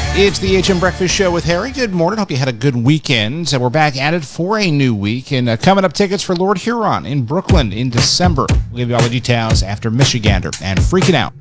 It's the HM Breakfast Show with Harry. Good morning. Hope you had a good weekend. We're back at it for a new week. And coming up, tickets for Lord Huron in Brooklyn in December. We'll give you all the details after Michigander and Freaking Out.